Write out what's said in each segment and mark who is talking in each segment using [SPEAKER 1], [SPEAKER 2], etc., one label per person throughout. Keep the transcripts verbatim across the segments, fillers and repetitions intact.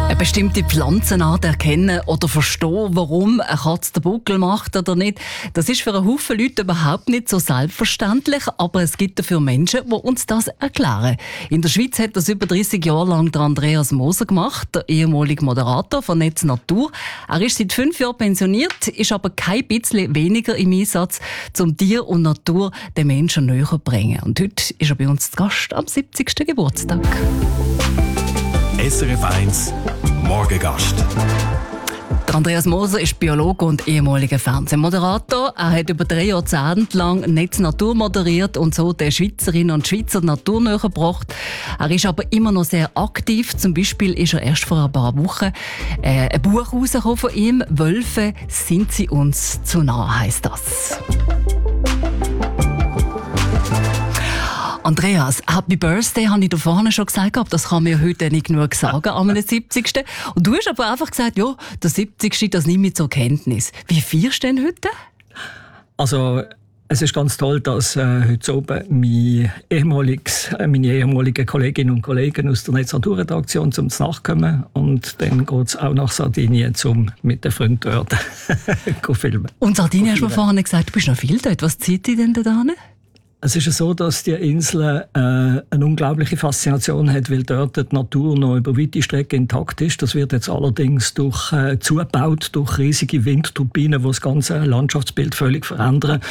[SPEAKER 1] Eine bestimmte Pflanzenart erkennen oder verstehen, warum eine Katze den Buckel macht oder nicht, das ist für einen Haufen Leute überhaupt nicht so selbstverständlich, aber es gibt dafür Menschen, die uns das erklären. In der Schweiz hat das über dreißig Jahre lang der Andreas Moser gemacht, der ehemalige Moderator von Netz Natur. Er ist seit fünf Jahren pensioniert, ist aber kein bisschen weniger im Einsatz, um Tier und Natur den Menschen näher zu bringen. Und heute ist er bei uns zu Gast am siebzigsten Geburtstag.
[SPEAKER 2] S R F eins Morgengast.
[SPEAKER 1] Der Andreas Moser ist Biologe und ehemaliger Fernsehmoderator. Er hat über drei Jahrzehnte lang Netz Natur moderiert und so den Schweizerinnen und Schweizer Natur näher gebracht. Er ist aber immer noch sehr aktiv. Zum Beispiel ist er erst vor ein paar Wochen äh, ein Buch rausgekommen von ihm. «Wölfe, sind sie uns zu nah?» heisst das. Andreas, Happy Birthday, habe ich da vorne schon gesagt, aber das kann mir heute nicht genug sagen, am siebzigsten Und du hast aber einfach gesagt, ja, der siebzigste das nehme ich zur Kenntnis. Wie feierst du denn heute?
[SPEAKER 3] Also, es ist ganz toll, dass äh, heute oben mein ehemaliges, äh, meine ehemaligen Kolleginnen und Kollegen aus der Netz Natur-Redaktion zum Nachkommen und dann geht es auch nach Sardinien, um mit den Freunden dort zu filmen.
[SPEAKER 1] Und Sardinien hast du mir vorne gesagt, du bist noch viel dort. Was zieht dich denn da hin?
[SPEAKER 3] Es ist so, dass die Insel äh, eine unglaubliche Faszination hat, weil dort die Natur noch über weite Strecken intakt ist. Das wird jetzt allerdings durch, äh, zugebaut durch riesige Windturbinen, die das ganze Landschaftsbild völlig verändern.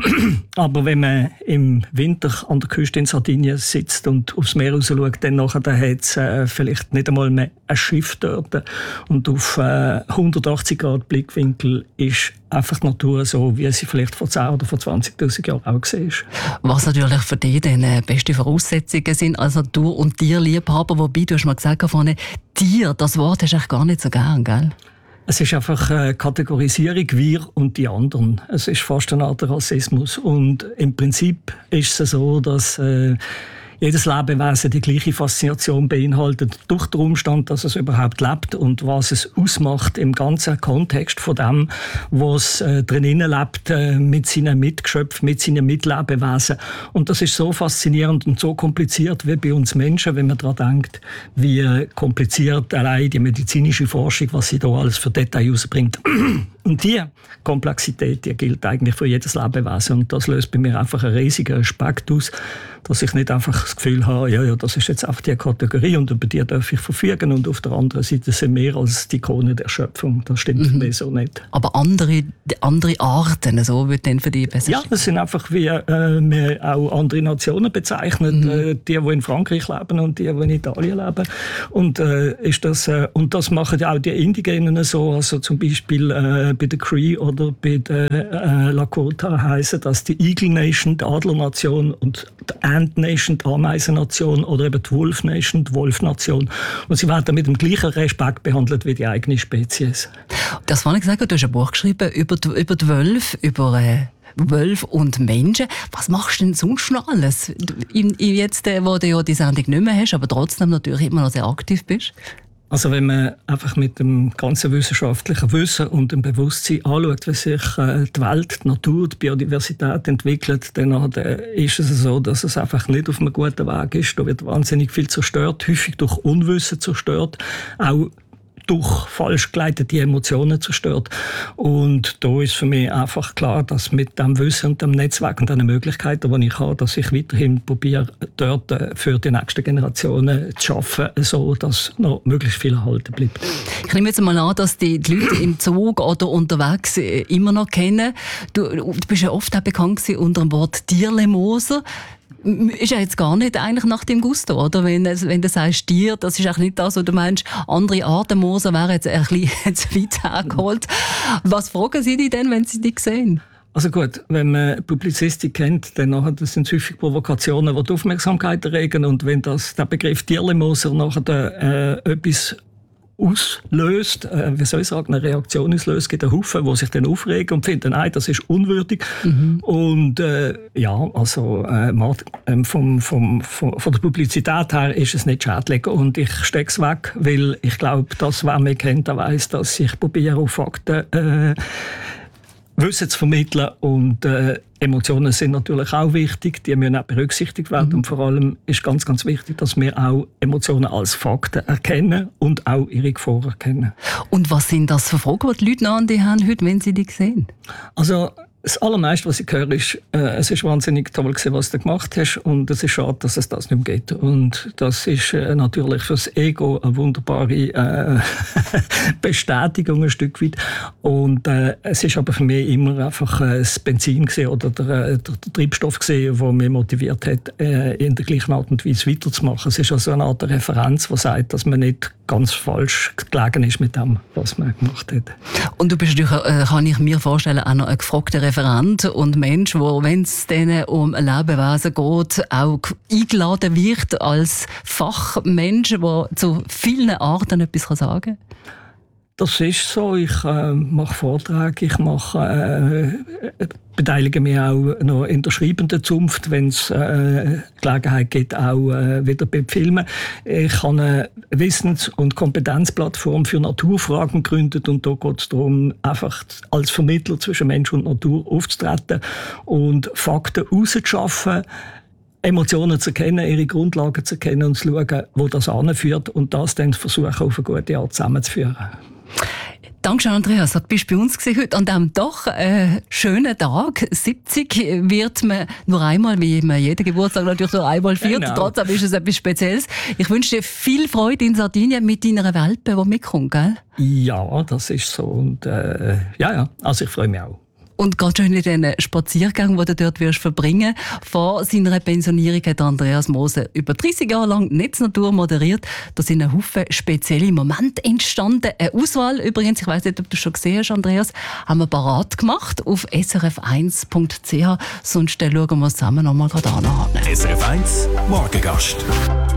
[SPEAKER 3] Aber wenn man im Winter an der Küste in Sardinien sitzt und aufs Meer raus schaut, dann nachher, dann hat es äh, vielleicht nicht einmal mehr ein Schiff dort. Und auf äh, hundertachtzig Grad Blickwinkel ist einfach die Natur so, wie sie vielleicht vor zehn oder vor zwanzigtausend Jahren auch war.
[SPEAKER 1] Was natürlich für dich dann äh, beste Voraussetzungen sind als Natur- und Tierliebhaber. Wobei, du hast mal gesagt, vorne, Tier, das Wort hast du eigentlich gar nicht so gern, gell?
[SPEAKER 3] Es ist einfach eine Kategorisierung, wir und die anderen. Es ist fast eine Art Rassismus. Und im Prinzip ist es so, dass äh, jedes Lebewesen die gleiche Faszination beinhaltet, durch den Umstand, dass es überhaupt lebt und was es ausmacht im ganzen Kontext von dem, was äh, drinnen lebt, äh, mit seinen Mitgeschöpfen, mit seinen Mitlebewesen. Und das ist so faszinierend und so kompliziert wie bei uns Menschen, wenn man daran denkt, wie kompliziert allein die medizinische Forschung, was sie da alles für Details rausbringt. Und diese Komplexität, die gilt eigentlich für jedes Lebewesen. Und das löst bei mir einfach einen riesigen Respekt aus, dass ich nicht einfach das Gefühl habe, ja, ja, das ist jetzt einfach die Kategorie und über die darf ich verfügen. Und auf der anderen Seite sind mehr als die Ikone der Schöpfung. Das stimmt mhm. für mich so nicht.
[SPEAKER 1] Aber andere, andere Arten, so wird denn für dich besser?
[SPEAKER 3] Ja, das sind einfach, wie äh, wir auch andere Nationen bezeichnen. Mhm. Äh, die, die in Frankreich leben und die, die in Italien leben. Und, äh, ist das, äh, und das machen ja auch die Indigenen so. Also zum Beispiel äh, bei der Cree oder bei der äh, Lakota heißen das die Eagle Nation, die Adlernation, und die Ant Nation, die Ameisennation, oder eben die Wolf Nation, die Wolfnation. Und sie werden mit dem gleichen Respekt behandelt wie die eigene Spezies.
[SPEAKER 1] Das war nicht gesagt, du hast ein Buch geschrieben über die, über die Wölfe, über äh Wölfe und Menschen. Was machst du denn sonst noch alles? Jetzt, wo du ja die Sendung nicht mehr hast, aber trotzdem natürlich immer noch sehr aktiv bist?
[SPEAKER 3] Also wenn man einfach mit dem ganzen wissenschaftlichen Wissen und dem Bewusstsein anschaut, wie sich die Welt, die Natur, die Biodiversität entwickelt, dann ist es so, dass es einfach nicht auf einem guten Weg ist. Da wird wahnsinnig viel zerstört, häufig durch Unwissen zerstört, auch durch falsch geleitete Emotionen zerstört. Und da ist für mich einfach klar, dass mit dem Wissen und dem Netzwerk und den Möglichkeiten, die ich habe, dass ich weiterhin probiere, dort für die nächsten Generationen zu arbeiten, so dass noch möglichst viel erhalten bleibt.
[SPEAKER 1] Ich nehme jetzt mal an, dass die Leute im Zug oder unterwegs immer noch kennen. Du, du bist ja oft auch bekannt unter dem Wort Tierle-Moser. Ist ja jetzt gar nicht eigentlich nach dem Gusto, oder? Wenn, wenn du sagst Tier, das ist eigentlich nicht das, was du meinst, andere Arten Moser wären jetzt ein bisschen zu weit hergeholt. Was fragen sie dich denn, wenn sie dich sehen?
[SPEAKER 3] Also gut, wenn man Publizistik kennt, dann nachher, das sind häufig Provokationen, die die Aufmerksamkeit erregen. Und wenn das, der Begriff Tierle-Moser nachher äh, etwas auslöst, äh, wie soll ich sagen, eine Reaktion auslöst, gibt es einen Haufen, die sich dann aufregen und finden, nein, das ist unwürdig. Mhm. Und äh, ja, also äh, vom, vom, vom, von der Publizität her ist es nicht schädlich und ich stecke es weg, weil ich glaube, dass wer mich kennt, der weiss, dass ich probiere, auf Fakten äh, Wissen zu vermitteln und äh, Emotionen sind natürlich auch wichtig, die müssen auch berücksichtigt werden. Mhm. Und vor allem ist ganz, ganz wichtig, dass wir auch Emotionen als Fakten erkennen und auch ihre Gefahren erkennen.
[SPEAKER 1] Und was sind das für Fragen, die die Leute noch an die haben heute, wenn sie die sehen?
[SPEAKER 3] Also das Allermeiste, was ich höre, ist, äh, es ist wahnsinnig toll gewesen, was du gemacht hast, und es ist schade, dass es das nicht mehr geht. Und das ist äh, natürlich fürs Ego eine wunderbare äh, Bestätigung ein Stück weit. Und äh, es ist aber für mich immer einfach äh, das Benzin gewesen, oder der, der, der Treibstoff gewesen, der mich motiviert hat, äh, in der gleichen Art und Weise weiterzumachen. Es ist also eine Art Referenz, die sagt, dass man nicht ganz falsch gelegen ist mit dem, was man gemacht hat.
[SPEAKER 1] Und du bist natürlich, äh, kann ich mir vorstellen, auch noch ein gefragter Referent und Mensch, der, wenn es denen um Lebewesen geht, auch eingeladen wird als Fachmensch, der zu vielen Arten etwas sagen kann?
[SPEAKER 3] Das ist so. Ich äh, mache Vorträge, ich mache, äh, beteilige mich auch noch in der schreibenden Zunft, wenn es äh, Gelegenheit gibt, auch äh, wieder bei Filmen. Ich habe eine Wissens- und Kompetenzplattform für Naturfragen gegründet, und da geht es darum, einfach als Vermittler zwischen Mensch und Natur aufzutreten und Fakten rauszuschaffen, Emotionen zu erkennen, ihre Grundlagen zu erkennen und zu schauen, wo das anführt, und das dann versuchen, auf eine gute Art zusammenzuführen.
[SPEAKER 1] Dankeschön, Andreas. Du bist bei uns heute an diesem doch äh, schönen Tag. siebzig wird man nur einmal, wie man jeden Geburtstag natürlich nur einmal feiert. Genau. Trotzdem ist es etwas Spezielles. Ich wünsche dir viel Freude in Sardinien mit deiner Welpe, die mitkommt, gell? Ja,
[SPEAKER 3] das ist so. Und äh, ja, ja, also ich freue mich auch.
[SPEAKER 1] Und ganz schön in den Spaziergang, den du dort wirst verbringen. Vor seiner Pensionierung hat Andreas Moser über dreißig Jahre lang Netznatur moderiert. Da sind ein Haufen spezielle Momente entstanden. Eine Auswahl übrigens, ich weiss nicht, ob du schon gesehen hast, Andreas, haben wir parat gemacht auf s r f eins punkt c h. Sonst schauen wir uns zusammen noch mal gerade an.
[SPEAKER 2] S R F eins Morgengast.